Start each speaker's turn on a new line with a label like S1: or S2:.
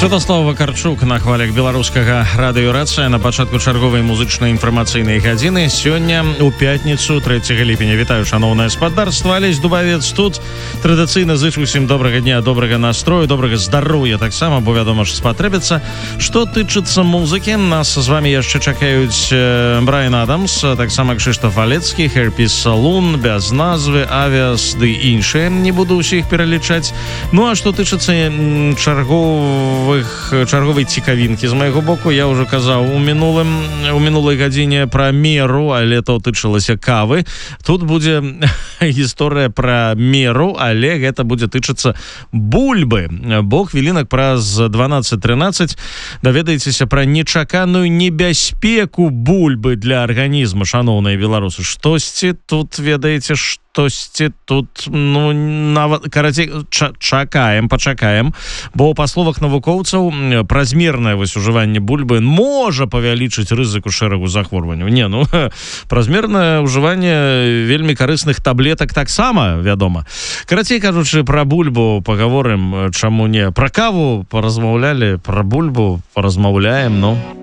S1: Святослав Вакарчук на хвалях беларускага радыёрацыя на пачатку чарговай музычнай інфармацыйнай гадзіны. Сёння у пятніцу 3 ліпеня. Вітаю, шаноўнае спадарства. Алесь Дубавец тут. Традыцыйна зычу усім добрага дня, добрага настрою, добрага здароўя таксама, бо вядома ж спатрэбіцца. Што тычыцца музыкі, нас з вами яшчэ чакаюць Брайан Адамс, таксама Кшыштаф Валецкі, Herpes Saloon, без назвы, Авіас ды іншыя. Не буду ўсіх пералічаць. Ну а што тычыцца чарговай цікавінкі з майго боку, я ўжо казаў у мінулай гадзіне пра меру, але то тычылася кавы. Тут будзе гісторыя пра меру, але гэта будзе тычыцца бульбы, бо хвілінак праз 12-13 даведаецеся пра нечаканую небяспеку бульбы для арганізма, шаноўныя беларусы. Штосьці тут, ведаеце, штосьці тут, ну, нават, карацей, пачакаем, бо па словах навукоўцаў празмернае ужыванне бульбы можа павялічыць рызыку шэрагу захворванняў. Не, ну, празмернае ўжыванне вельмі карысных таблетак таксама, вядома. Карацей кажучы, пра бульбу пагаворым, чаму не. Пра каву паразмаўлялі, пра бульбу паразмаўляем, ну.